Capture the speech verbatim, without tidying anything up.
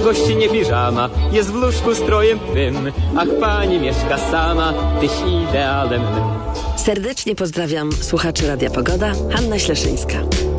gościnie piżama jest w łóżku strojem twym. Ach, pani mieszka sama, tyś idealem mym. Serdecznie pozdrawiam słuchaczy Radia Pogoda, Hanna Śleszyńska.